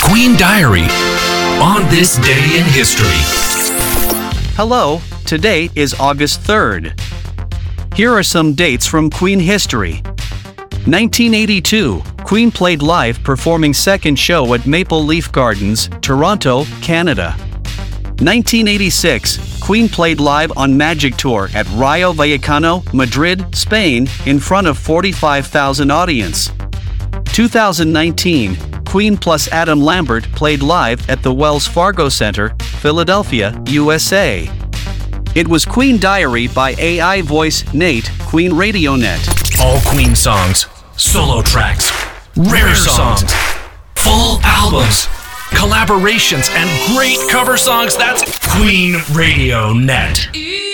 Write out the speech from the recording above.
Queen Diary on this day in history. Hello, today is August 3rd. Here are some dates from Queen history. 1982, Queen played live performing second show at Maple Leaf Gardens, Toronto, Canada. 1986, Queen played live on Magic Tour at Rayo Vallecano, Madrid, Spain, in front of 45,000 audience. 2019, Queen plus Adam Lambert played live at the Wells Fargo Center, Philadelphia, USA. It was Queen Diary by AI voice Nate, Queen Radio Net. All Queen songs, solo tracks, rare songs, full albums, collaborations, and great cover songs. That's Queen Radio Net.